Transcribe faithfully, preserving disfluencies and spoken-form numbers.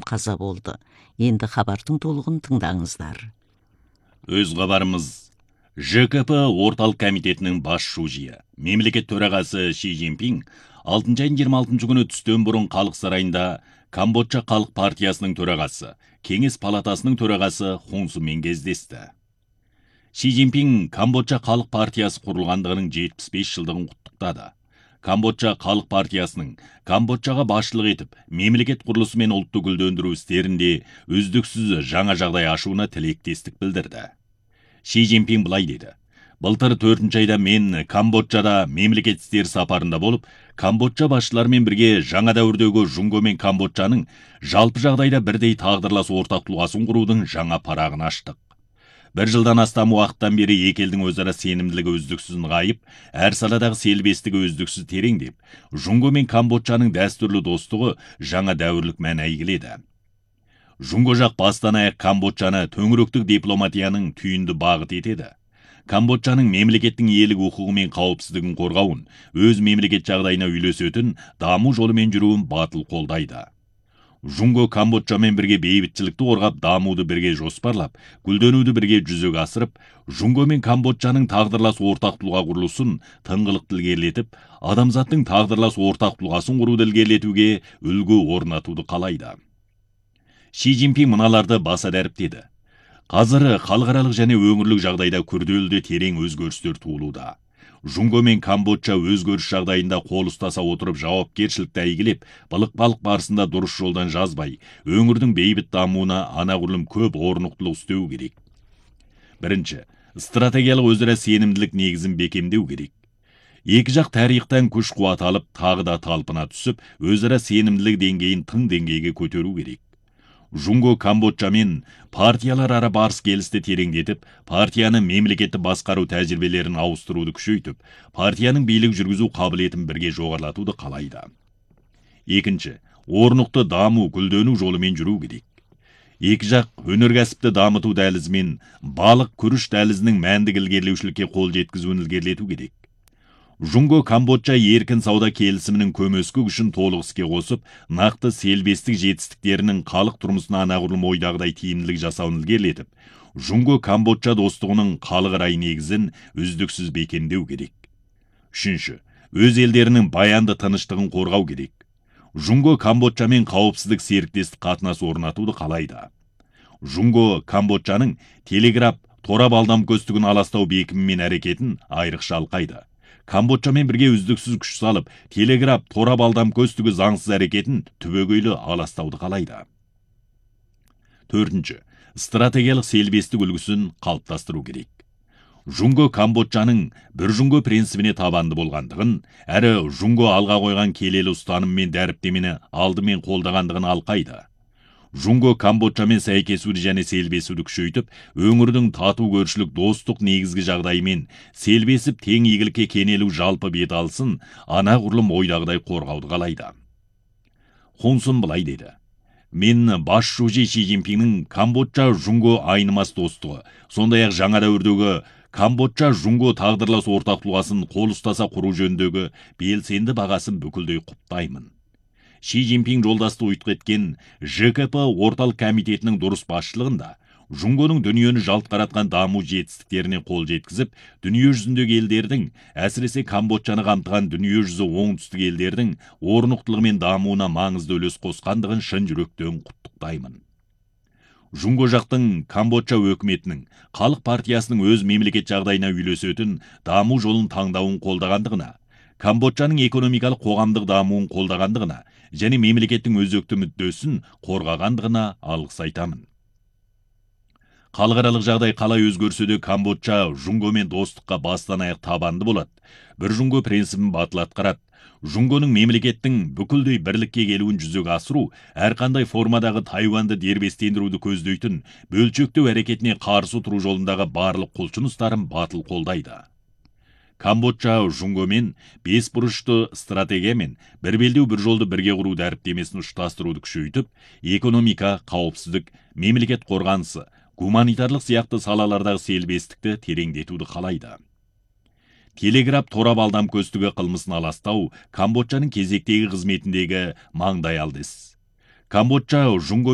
қаза болды. Енді хабардың толығын тыңдаңыздар. Өз хабарымыз. Ж К П орталық комитетінің бас шужиы, мемлекет төрағасы Ши Цзиньпин алтыншы айдың жиырма алтыншы күні түстен бұрын халық сарайында Камбоджа халық партиясының төрағасы, кеңес палатасының төрағасы Хун Сунмен кездесті. Ши Цзиньпин Камбоджа халық партиясы құрылғандығының жетпіс бес жылдығын құттықтады. Камбоджа халық партиясының Камбоджаға басшылық етіп, мемлекет құрылысы мен ұлтты гүлдендіру істерінде үздіксіз жаңа жағдай ашуына тілектестік білдірді. Ши Цзиньпин былай деді: былтыр төртінші айда мен Камбоджада мемлекет істері сапарында болып, Камбоджа басшыларымен бірге жаңа дәуірдегі Жунго мен Камбоджаның жалпы жағдайда бірдей тағдырлас ортақ тұлғасын құрудың жаңа парағын аштық. Бір жылдан астам уақыттан бері екі елдің өзара сенімділігі үздіксіз нығайып, әр саладағы селбестігі үздіксіз тереңдеп, Жунго мен Камбоджаның дәстүрлі достығы жаңа дәуірлік мән әйгіледі. Жунго жақ бастан аяқ Камбоджаны төңіректік дипломатияның түйінді бағыт етеді. Камбоджаның мемлекеттің иелік құқығы мен қауіпсіздігін қорғауын, өз мемлекет жағдайына үйлесетін даму жолымен жүруін батыл қолдайды. Жунго Камбоджамен бірге бейбітшілікті қорғап, дамуды бірге жоспарлап, гүлденуді бірге жүзеге асырып, Жунго мен Камбоджаның тағдырлас ортақ тұлға құрылысын тыңғылықты ілгерілетіп, адамзаттың тағдырлас ортақ тұлғасын құруды ілгерілетуге үлгі орнатуды қалайды. Ши Цзиньпин мыналарды баса дәріптеді. Қазір халықаралық және өңірлік жағдайда күрделі терең өзгерістер туылуда. Жунго мен Камбоджа өзгеріс жағдайында қол ұстаса отырып жауапкершілікті әйгілеп, былық-балық барысында дұрыс жолдан жазбай, өңірдің бейбіт дамуына анағұрлым көп орнықтылық істеу керек. Бірінші, стратегиялық өзара сенімділік негізін бекемдеу керек. Екі жақ тарихтан күш қуат алып, тағы да талпына түсіп, өзара сенімділік деңгейін тың деңгейге көтеру керек. Жунго Камбоджа мен партиялар ара барыс келісті тереңдетіп, партияны мемлекетті басқару тәжірибелерін ауыстыруды күшейтіп, партияның билік жүргізу қабілетін бірге жоғарлатуды қалайды. Екінші, орнықты даму, гүлдену жолымен жүру керек. Екі жақ өнеркәсіпті дамыту дәлізімен балық күріш дәлізінің мәнді ілгерілеушілікке қол жеткізуін ілгерілету керек. Жунго Камбоджа еркін сауда келісімінің көмескі күшін толық іске қосып, нақты селбестік жетістіктерінің халық тұрмысына анағұрлым ойдағыдай тиімділік жасауын ілгерілетіп, Жунго Камбоджа достығының халық рай негізін үздіксіз бекемдеу керек. Үшінші, өз елдерінің баянды тыныштығын қорғау керек. Жунго Камбоджамен қауіпсіздік серіктестік қатынас орнатуды қалайды. Жунго Камбоджаның телеграф, торап алдамкөстігін аластау бекімі мен әрекетін айрықша алқайды. Камбоджамен бірге үздіксіз күш салып, телеграф, торап алдамкөстігі заңсыз әрекетін түбегейлі аластауды қалайды. Төртінші, стратегиялық селбестік үлгісін қалыптастыру керек. Жунго Камбоджаның бір Жунго принципіне табанды болғандығын, әрі Жунго алға қойған келелі ұстаным мен дәріптемені алдымен қолдағандығын алқайды. Жунго Камбоджамен сәйкесуді және селбесуді күшейтіп, өңірдің тату көршілік достық негізгі жағдайымен селбесіп тең игілікке кенелу жалпы бет алсын, анағұрлым ойдағыдай қорғауды қалайды. Хун Сун былай деді: мен бас шужи Ши Цзиньпиннің Камбоджа Жунго айнымас достығы, сондай-ақ жаңа дәуірдегі Камбоджа Жунго тағдырлас ортақ тұлғасын қол ұстаса құру жөніндегі белсенді бағасын бүкілдей құптаймын. Ши Цзиньпин жолдасты ұйытқы еткен Ж К П орталық комитетінің дұрыс басшылығында Жунгоның дүниені жалт қаратқан даму жетістіктеріне қол жеткізіп, дүние жүзіндегі елдердің, әсіресе Камбоджаны қамтыған дүние жүзі оңтүстік елдердің орнықтылығы мен дамуына маңызды үлес қосқандығын шын жүректен құттықтаймын. Жунго жақтың Камбоджа өкіметінің, халық партиясының өз мемлекет жағдайына үйлесетін даму жолын таңдауын қолдағандығына, Камбоджаның экономикалық қоғамдық дамуын қолдағандығына және мемлекеттің өзекті мүддесін қорғағандығына алғыс айтамын. Халықаралық жағдай қалай өзгерсе де Камбоджа Жунгомен достыққа бастан аяқ табанды болады. Бір Жунго принципін батыл атқарады. Жунгоның мемлекеттің бүкілдей бірлікке келуін жүзеге асыру, әрқандай формадағы Тайваньды дербестендіруді көздейтін бөлшектеу әрекетіне қарсы тұру жолындағы барлық құлшыныстарын батыл қолдайды. Камбоджа Жунгомен бес бұрышты стратегиямен бір белдеу бір жолды бірге құру дәріптемесін ұштастыруды күшейтіп, экономика, қауіпсіздік, мемлекет қорғанысы, гуманитарлық сияқты салалардағы селбестікті тереңдетуді қалайды. Телеграф торап алдамкөстігі қылмысын аластау Камбоджаның кезектегі қызметіндегі маңдайалды іс. Камбоджа Жунго